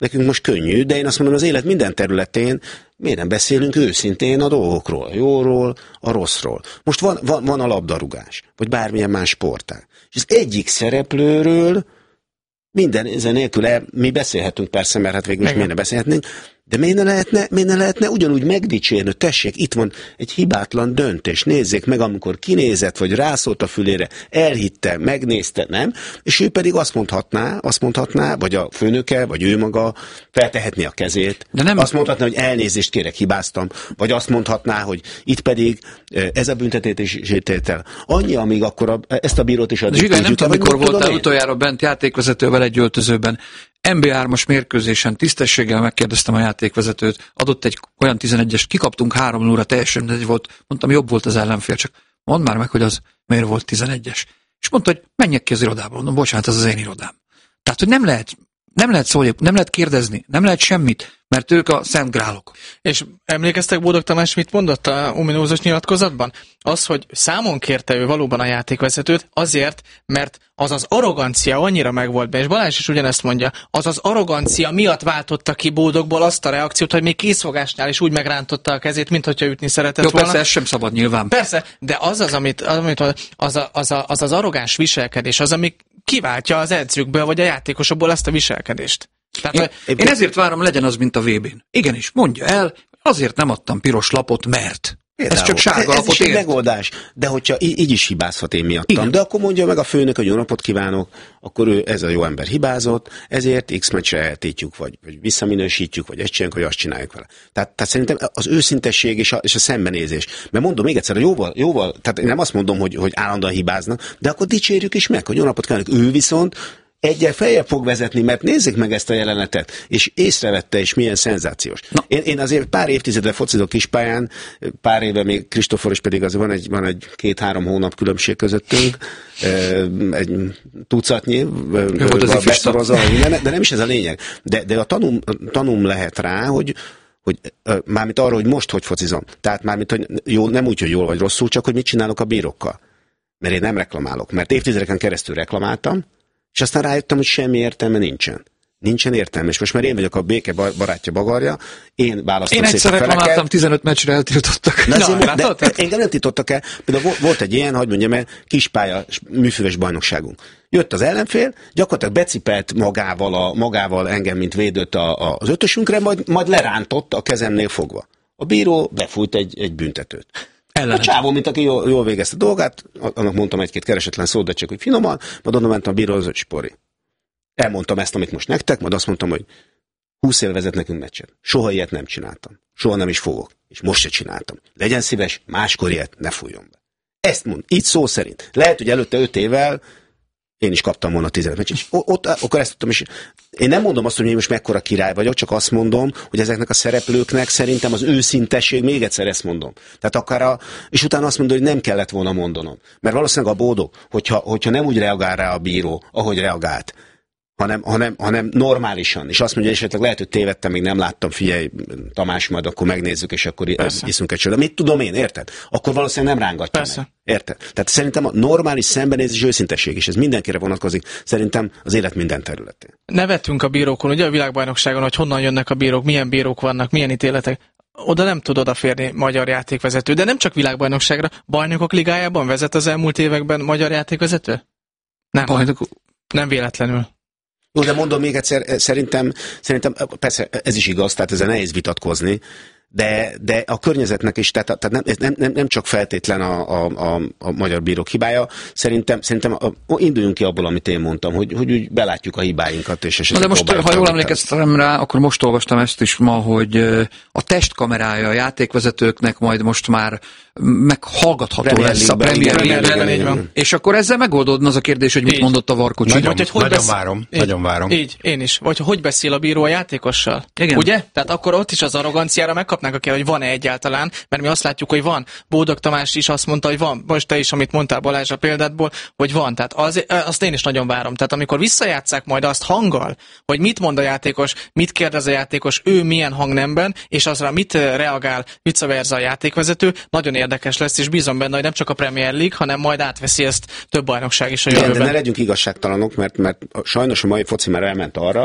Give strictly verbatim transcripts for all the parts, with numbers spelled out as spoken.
nekünk most könnyű, de én azt mondom, az élet minden területén miért nem beszélünk őszintén a dolgokról, a jóról, a rosszról. Most van, van, van a labdarúgás, vagy bármilyen más sportág. És az egyik szereplőről minden ezen nélkül el, mi beszélhetünk persze, mert hát végül is miért ne beszélhetnénk, de miért ne lehetne, miért ne lehetne ugyanúgy megdicsérni, tessék, itt van egy hibátlan döntés, nézzék meg, amikor kinézett, vagy rászólt a fülére, elhitte, megnézte, nem? És ő pedig azt mondhatná, azt mondhatná, vagy a főnöke, vagy ő maga feltehetné a kezét, de nem... azt mondhatná, hogy elnézést kérek, hibáztam, vagy azt mondhatná, hogy itt pedig ez a büntetéstétel. Annyi, amíg akkor a, ezt a bírót is adjuk. Zsiga, nem tudom, amikor voltál utoljára bent játékvezetővel egy öltözőben, en bé á hármas mérkőzésen tisztességgel megkérdeztem a játékvezetőt, adott egy olyan tizenegyes, kikaptunk három nulla, teljesen mindegy volt, mondtam, jobb volt az ellenfél, csak mondd már meg, hogy az miért volt tizenegyes. És mondta, hogy menjek ki az irodába, mondom, bocsánat, ez az én irodám. Tehát, hogy nem lehet, nem lehet szólni, nem lehet kérdezni, nem lehet semmit, mert ők a szent grálok. És emlékeztek, Bódog Tamás mit mondott a ominózus nyilatkozatban? Az, hogy számon kérte ő valóban a játékvezetőt, azért, mert az az arrogancia annyira megvolt be, és Balázs is ugyanezt mondja, az az arrogancia miatt váltotta ki Bódogból azt a reakciót, hogy még készfogásnál is úgy megrántotta a kezét, mint hogyha ütni szeretett Jó, volna. persze, ez sem szabad nyilván. Persze, de az az, amit, amit az, a, az, a, az az arrogáns viselkedés, az, ami kiváltja az edzőkből, vagy a játékosokból ezt a viselkedést. Tehát, én, én, én ezért várom, legyen az, mint a vé bén. Igenis, mondja el, azért nem adtam piros lapot, mert. Például, ez csak sárga ez lapot is egy ért. megoldás, de hogyha így, így is hibázhat én miattam, igen. De akkor mondja meg a főnök, hogy jó napot kívánok, akkor ő, ez a jó ember hibázott, ezért X meccsre eltétjük, vagy, vagy visszaminősítjük, vagy ezt csináljuk, vagy azt csináljuk vele. Tehát, tehát szerintem az őszintesség és a, és a szembenézés. Mert mondom még egyszer, jóval, jóval, tehát én nem azt mondom, hogy, hogy állandóan hibáznak, de akkor dicsérjük is meg, hogy jó napot kívánok. Ő viszont egyel feljebb fog vezetni, mert nézzék meg ezt a jelenetet, és észrevette, és milyen szenzációs. Én, én azért pár évtizedre focizok kispályán, pár éve még Kristófor, és pedig az van egy, van egy két-három hónap különbség közöttünk, egy tucatnyi, beszorozva, de nem is ez a lényeg. De, de a tanum, tanum lehet rá, hogy hogy mármint arra, hogy most hogy focizom. Tehát mármint, hogy jó, nem úgy, hogy jól vagy rosszul, csak hogy mit csinálok a bírókkal. Mert én nem reklamálok. Mert évtizedeken keresztül reklamáltam, és aztán rájöttem, hogy semmi értelme nincsen. Nincsen értelme, és most már én vagyok a béke barátja bagarja, én választom Én egyszer reklamáltam, tizenöt meccsre eltiltottak. Na, Na, de, de engem nem tiltottak el. Például volt egy ilyen, hogy mondjam el, kispálya műfüves bajnokságunk. Jött az ellenfél, gyakorlatilag becipelt magával, a, magával engem, mint védőt a, a, az ötösünkre, majd, majd lerántott a kezemnél fogva. A bíró befújt egy, egy büntetőt. Ellenet. A csávó, mint aki jól, jól végezte a dolgát, annak mondtam egy-két keresetlen szót, de csak hogy finoman, majd onnan mentem a bíróhoz, hogy spori. Elmondtam ezt, amit most nektek, majd azt mondtam, hogy húsz éve vezet nekünk meccset. Soha ilyet nem csináltam. Soha nem is fogok. És most se csináltam. Legyen szíves, máskor ilyet ne fújjon be. Ezt mond, így szó szerint. Lehet, hogy előtte öt évvel én is kaptam volna tizenöt meccset, és ott, akkor ezt tudtam, és én nem mondom azt, hogy én most mekkora király vagyok, csak azt mondom, hogy ezeknek a szereplőknek szerintem az őszintesség, még egyszer ezt mondom. Tehát akár a, és utána azt mondom, hogy nem kellett volna mondanom. Mert valószínűleg a Bódog, hogyha, hogyha nem úgy reagál rá a bíró, ahogy reagált, hanem, hanem, hanem normálisan, és azt mondja, esetleg lehet, hogy tévedtem, még nem láttam, figyelj, Tamás, majd akkor megnézzük, és akkor Persze. iszunk egy sört. Mit tudom én, érted? Akkor valószínűleg nem rángatja Persze. meg. Érted? Tehát szerintem a normális szembenézés, őszintesség, és ez mindenkire vonatkozik, szerintem az élet minden területén. Nevettünk a bírókon, ugye a világbajnokságon, hogy honnan jönnek a bírók, milyen bírók vannak, milyen ítéletek. Oda nem tud odaférni magyar játékvezető, de nem csak világbajnokságra, bajnokok ligájában vezet az elmúlt években magyar játékvezető? Nem. Bajnok... Nem véletlenül. Jó, de mondom még egyszer, szerintem, szerintem persze ez is igaz, tehát ezzel nehéz vitatkozni, de, de a környezetnek is, tehát, tehát nem, nem, nem, nem csak feltétlen a, a, a, a magyar bírók hibája, szerintem, szerintem a, induljunk ki abból, amit én mondtam, hogy, hogy úgy belátjuk a hibáinkat, és esetleg. De most, ha jól emlékeztem rá, akkor most olvastam ezt is ma, hogy a testkamerája a játékvezetőknek majd most már meghallgatható Premier lesz a Premier League-ben. És akkor ezzel megoldódna az a kérdés, hogy mit így. mondott a Varkocsi. Nagyon, hogy hogy nagyon besz... várom, így, nagyon várom. Így, én is. Vagy hogy beszél a bíró a játékossal. Igen. Ugye? Tehát akkor ott is az arroganciára megkapnák a kérdést, hogy van-e egyáltalán, mert mi azt látjuk, hogy van. Bódog Tamás is azt mondta, hogy van. Most te is, amit mondtál Balázs a példádból, hogy van. Tehát az, azt én is nagyon várom. Tehát amikor visszajátsszák majd azt hanggal, hogy mit mond a játékos, mit kérdez a játékos, ő milyen hangnemben, és azra mit reagál vice versa a játékvezető, nagyon érdekes lesz, és bízom benne, hogy nem csak a Premier League, hanem majd átveszi ezt több bajnokság is a jövőben. De, de ne legyünk igazságtalanok, mert, mert sajnos a mai foci már elment arra,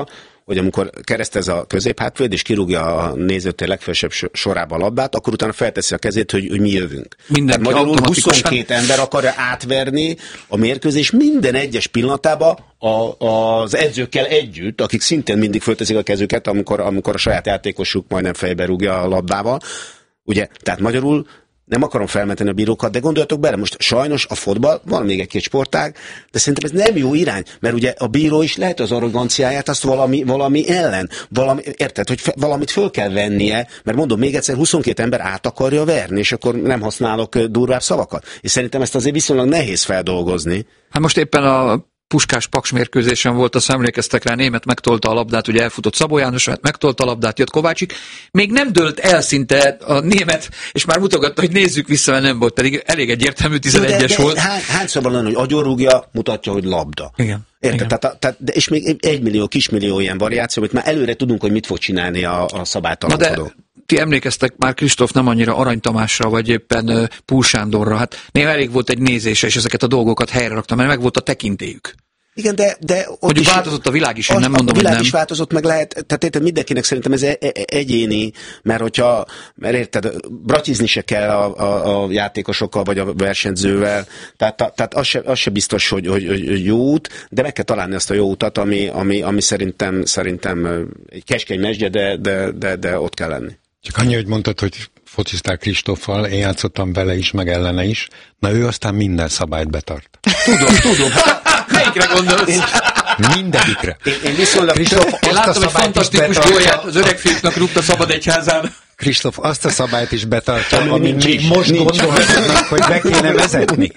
hogy amikor keresztez a középhátvéd, és kirúgja a nézőtér legfelsőbb sorába a labdát, akkor utána felteszi a kezét, hogy, hogy mi jövünk. Mindenki tehát magyarul huszonkét ember akarja átverni a mérkőzés minden egyes pillanatában a, az edzőkkel együtt, akik szintén mindig fölteszik a kezüket, amikor, amikor a saját játékosuk majdnem fejbe rúgja a labdával. Ugye, tehát magyarul nem akarom felmenteni a bírókat, de gondoljatok bele, most sajnos a fotball, van még egy-két sportág, de szerintem ez nem jó irány, mert ugye a bíró is lehet az arroganciáját, azt valami, valami ellen, valami, érted, hogy fe, valamit föl kell vennie, mert mondom még egyszer, huszonkét ember át akarja verni, és akkor nem használok durvább szavakat. És szerintem ezt azért viszonylag nehéz feldolgozni. Hát most éppen a Puskás-Paks mérkőzésen volt, azt emlékeztek rá, német megtolta a labdát, ugye elfutott Szabó János, megtolta a labdát, jött Kovácsik. Még nem dőlt el szinte a német, és már mutogatta, hogy nézzük vissza, mert nem volt, pedig elég egyértelmű tizenegyes de, de, volt. Hány, hányszor van olyan, hogy agyorúgja, mutatja, hogy labda. Igen. Érted? Tehát, tehát, de, és még egy millió, kismillió ilyen variáció, hogy már előre tudunk, hogy mit fog csinálni a, a szabálytalankodó. Ti emlékeztek már Kristóf nem annyira Arany Tamásra, vagy éppen uh, Púl Sándorra. Hát néha elég volt egy nézése, és ezeket a dolgokat helyre raktam, mert meg volt a tekintélyük. Igen, de... de hogy is változott a világ is, én nem mondom, a világ hogy nem. is változott, meg lehet, tehát érted, mindenkinek szerintem ez e- e- egyéni, mert hogyha, mert érted, bratizni se kell a, a, a játékosokkal, vagy a versenyzővel, tehát, tehát az, se, az se biztos, hogy, hogy, hogy jó út, de meg kell találni azt a jó utat, ami, ami, ami szerintem, szerintem egy keskeny mesdje, de, de, de, de ott kell lenni. Csak annyi, hogy mondtad, hogy focizták Kristóffal, én játszottam vele is, meg ellene is, na ő aztán minden szabályt betart. Tudom, tudom. Melyikre gondolsz? Én, mindegyikre. Én, én viszonylag... Kristóf, én láttam egy fantasztikus gólját, az öreg fiúknak rúgta Szabadegyházán. Kristóf azt a szabályt is betartja, ami, ami még is, most gondolkodnak, hogy be kéne vezetni.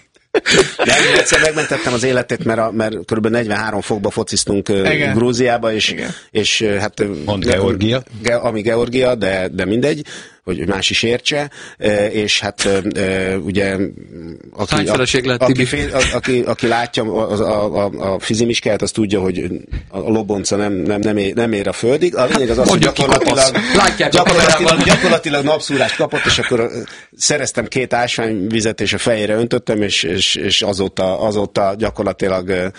De én egyszer megmentettem az életét, mert, a, mert kb. negyvenhárom fokba fociztunk Igen. Grúziába, és, és hát... Mond Georgia. Ge, ami Georgia, de, de mindegy, hogy más is értse, és hát ugye aki, a, aki, fél, aki, aki látja a, a, a, a fizimiskáját, az tudja, hogy a lobonca nem, nem, nem, ér, nem ér a földig. A lényeg az az, hogy gyakorlatilag, gyakorlatilag, gyakorlatilag napszúrást kapott, és akkor szereztem két ásványvizet, és a fejére öntöttem, és, és, és azóta, azóta gyakorlatilag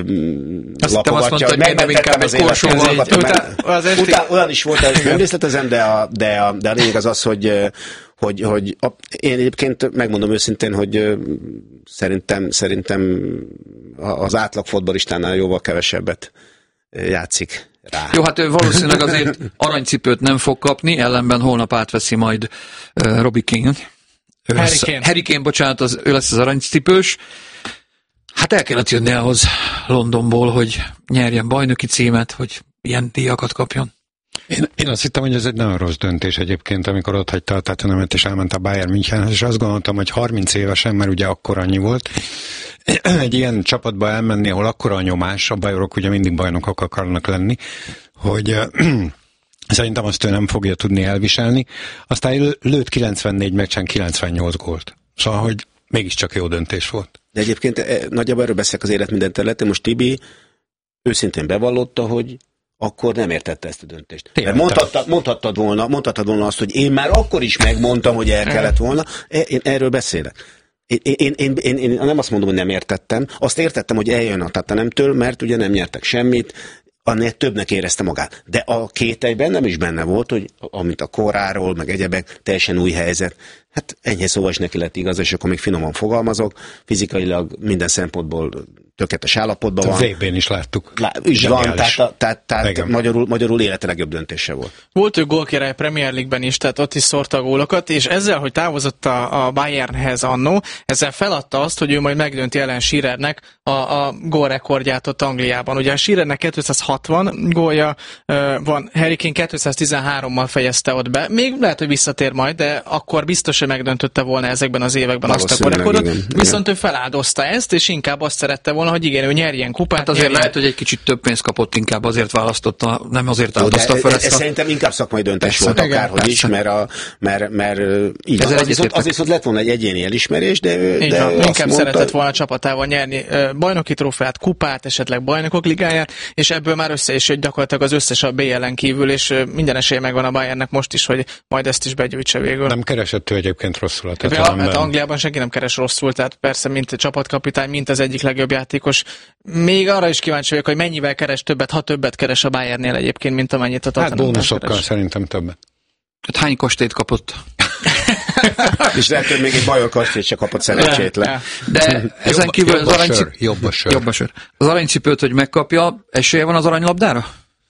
lapogatja. Megmentettem az életet. Utána olyan is volt, hogy nem részletezem, de a, de a, de a lényeg az az, hogy, hogy, hogy a, én egyébként megmondom őszintén, hogy szerintem, szerintem az átlag fotballistánál jóval kevesebbet játszik rá. Jó, hát valószínűleg azért aranycipőt nem fog kapni, ellenben holnap átveszi majd uh, Robbie King. Harry Kane. Harry Kane, bocsánat, az, ő lesz az aranycipős. Hát el kellett jönni ahhoz Londonból, hogy nyerjen bajnoki címet, hogy ilyen díjakat kapjon. Én, én azt hittem, hogy ez egy nagyon rossz döntés egyébként, amikor ott hagyta a Tottenhamet és elment a Bayern Münchenhez, és azt gondoltam, hogy harminc évesen, mert ugye akkor annyi volt, egy ilyen csapatba elmenni, ahol akkora a nyomás, a bajorok ugye mindig bajnokok akarnak lenni, hogy szerintem azt ő nem fogja tudni elviselni. Aztán lőtt kilencvennégy meccsen kilencvennyolc gólt. Szóval, hogy mégiscsak jó döntés volt. De egyébként nagyjából erről beszélek az élet minden területén. Most Tibi őszintén bevallotta, hogy akkor nem értette ezt a döntést. Mert mondhattad, mondhattad, volna, mondhattad volna azt, hogy én már akkor is megmondtam, hogy el kellett volna. Én erről beszélek. Én, én, én, én, én nem azt mondom, hogy nem értettem. Azt értettem, hogy eljön a Tottenhamtől, mert ugye nem nyertek semmit, annál többnek érezte magát. De a kételyben nem is benne volt, hogy amit a koráról, meg egyebek, teljesen új helyzet. Hát ennyi szóval is neki lett igaz, és akkor még finoman fogalmazok. Fizikailag minden szempontból tökéletes állapotban van. A vé bén is láttuk. Lá, is van, tehát, tehát, tehát magyarul, magyarul élete legjobb döntése volt. Volt ő gólkirály Premier League-ben is, tehát ott is szórta a gólokat, és ezzel, hogy távozott a, a Bayernhez annó, ezzel feladta azt, hogy ő majd megdönti Alan Shearernek a, a gólrekordját ott Angliában. Ugye a Shearernek kétszázhatvan gólja van, Harry Kane kétszáztizenhárommal fejezte ott be. Még lehet, hogy visszatér majd, de akkor biztos, hogy megdöntötte volna ezekben az években azt a gólrekordot. Viszont ő feláldozta ezt, és inkább azt szerette volna, hogy igen, ő nyerjen kupát. Hát azért nyerjen. Lehet, hogy egy kicsit több pénzt kapott, inkább azért választotta, nem azért áldozta fel ezt. Ez szerintem inkább szakmai döntés volt, akárhogy is, mert, a, mert, mert így van. Az viszont, az viszont lett volna egy egyéni elismerés, de ő de inkább mondta, szeretett volna a csapatával nyerni bajnoki trófeát, kupát, esetleg bajnokok ligáját, és ebből már össze is jött gyakorlatilag az összes a bé el-en kívül, és minden esélye megvan a Bayernnek most is, hogy majd ezt is begyűjtse végül. Nem keresett ő egyébként rosszul a Tottenhamben. Hát Angliában senki nem keres rosszul, tehát persze mint csapatkapitány, mint az egyik legjobb játék játékos. Még arra is kíváncsi vagyok, hogy mennyivel keres többet, ha többet keres a Bayernnél egyébként, mint amennyit a Tottenhamben Hát bónuszokkal keres. Szerintem többet. Hát hány kastélyt kapott? És lehet, hogy még egy bajor kastélyt se kapott szerencsétlen. De ezen kívül az aranycipőt... Jobb a sör. Jobb a sör. Az aranycipőt, hogy megkapja, esélye van az aranylabdára?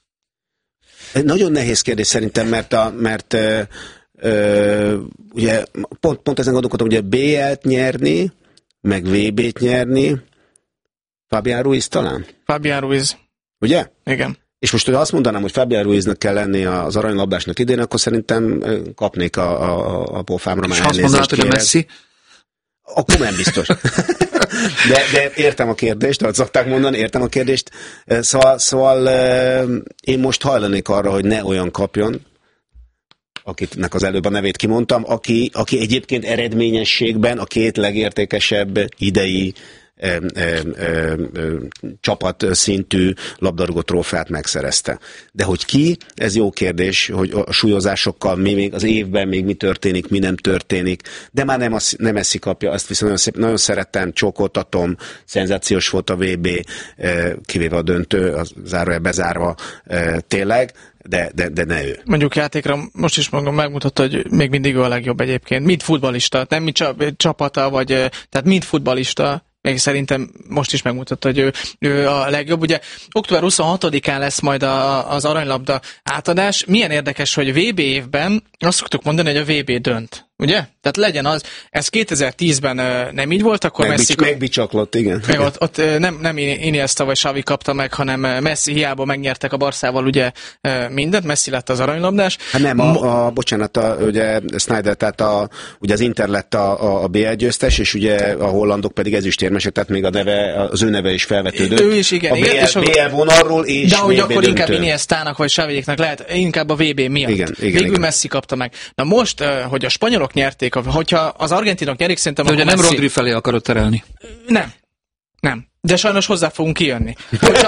Nagyon nehéz kérdés szerintem, mert, a, mert ö, ö, ugye pont, pont ezen gondolkodtam, ugye bé el-t nyerni, meg vé bé-t nyerni, Fabián Ruiz talán? Fabián Ruiz. Ugye? Igen. És most, hogy azt mondanám, hogy Fabián Ruiznak kell lenni az aranylabdásnak idén, akkor szerintem kapnék a, a, a pofámra. És azt mondanád, hogy a Messi? Akkor nem biztos. De, de értem a kérdést, ahogy szokták mondani, értem a kérdést. Szóval, szóval én most hajlanék arra, hogy ne olyan kapjon, akitnek az előbb a nevét kimondtam, aki, aki egyébként eredményességben a két legértékesebb idei Ö, ö, ö, ö, csapat szintű labdarúgó trófeát megszerezte. De hogy ki, ez jó kérdés, hogy a súlyozásokkal mi még az évben még mi történik, mi nem történik, de már nem, az, nem eszi kapja, azt viszont nagyon, szép, nagyon szerettem, csókoltatom, szenzációs volt a vé bé, kivéve a döntő, a zárója bezárva tényleg, de, de, de ne ő. Mondjuk játékra most is magam megmutatta, hogy még mindig ő a legjobb egyébként. Mind futballista, nem mint csapata, vagy tehát mind futballista, még szerintem most is megmutatta, hogy ő, ő a legjobb. Ugye október huszonhatodikán lesz majd a, az aranylabda átadás. Milyen érdekes, hogy vé bé évben azt szoktuk mondani, hogy a vé bé dönt. Ugye? Tehát legyen az, ez kétezer-tízben nem így volt, akkor Megbics, Messi... Megbicsaklott, igen. Meg ott, ott nem, nem Iniesta vagy Xavi kapta meg, hanem Messi, hiába megnyertek a Barszával ugye mindent, Messi lett az aranylabdás. Hát nem, a, a bocsánat, a, ugye Snyder, tehát a, ugye az Inter lett a, a, a bé el győztes, és ugye a hollandok pedig ezüstérmesek, tehát még a neve, az ő neve is felvetődött. Ő is, igen. A bé el, igen, bé el vonalról és de hogy akkor döntő. Inkább Iniestának vagy Xaviéknak lehet, inkább a vé bé miatt. Igen, igen, Végül igen. Messi kapta meg. Na most, hogy a spanyolok nyerték, hogyha az argentinok nyerik, szerintem... De ugye nem Messi... Rodri felé akarod terelni. Nem. Nem. De sajnos hozzá fogunk kijönni. Hogyha,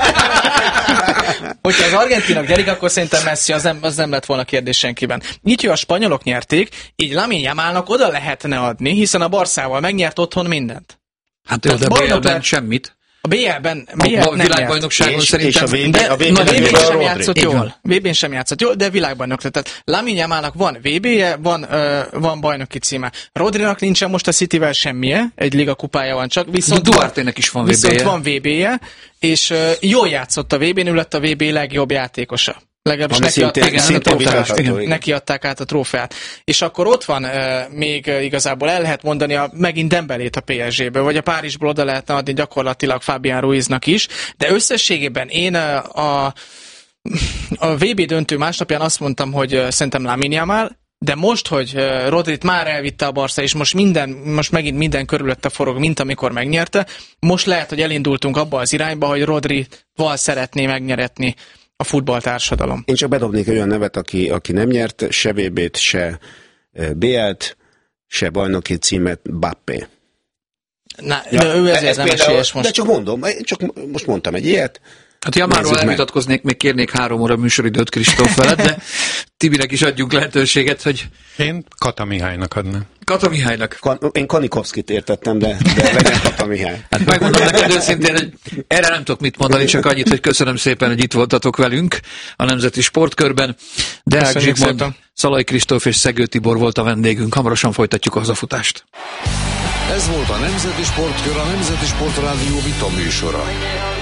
hogyha az argentinok nyerik, akkor szerintem Messi az nem, az nem lett volna kérdés senkiben. Így, hogy a spanyolok nyerték, így Lamine Yamalnak oda lehetne adni, hiszen a Barszával megnyert otthon mindent. Hát ő a bé el-ben semmit. A bé el-ben bé el a világbajnokságon szerintem... És a vé bé, a vé bé, a vé bén sem játszott jól. jól. vé bén sem játszott jól, de világbajnok lett. Tehát Lamine Yamalnak van vé bé-je, van, ö, van bajnoki címe. Rodrinak nincsen most a Cityvel semmije, egy liga kupája van csak. Viszont Duarte-nek is van vé bé-je. Viszont van vé bé-je, és ö, jól játszott a vé bén, ő lett a vé bé legjobb játékosa. Legalábbis neki, szintén, adták, szintén át igen. neki adták át a trófeát. És akkor ott van uh, még uh, igazából el lehet mondani a, megint Dembelét a pé es gé-ből, vagy a Párizsból oda lehetne adni gyakorlatilag Fabián Ruiznak is, de összességében én uh, a, a vé bé döntő másnapján azt mondtam, hogy uh, szerintem Lamine Yamal, de most, hogy uh, Rodrit már elvitte a Barca, és most, minden, most megint minden körülötte forog, mint amikor megnyerte, most lehet, hogy elindultunk abba az irányba, hogy Rodrival szeretné megnyeretni a futballtársadalom. Én csak bedobnék olyan nevet, aki, aki nem nyert se vé bét, se bé el-t, se bajnoki címet, Mbappé. Na, ja, de ő ezért ez nem esélyes most. De csak mondom, csak most mondtam egy ilyet. Hát Yamalról elvitatkoznék, még kérnék három óra műsoridőt Kristóf felett, de Tibinek is adjunk lehetőséget, hogy... Én Kata Mihálynak adnám. Kata Mihálynak. Kan- én Kanikovszkit értettem, de, de legyen Kata Mihály. Hát megmondom neked őszintén, hogy erre nem tudok mit mondani, csak annyit, hogy köszönöm szépen, hogy itt voltatok velünk a Nemzeti Sportkörben. Deák Zsigmond, Szalai Kristóf és Szegő Tibor volt a vendégünk. Hamarosan folytatjuk a hazafutást. Ez volt a Nemzeti Sportkör, a Nemzeti Sportrádió vita műsora.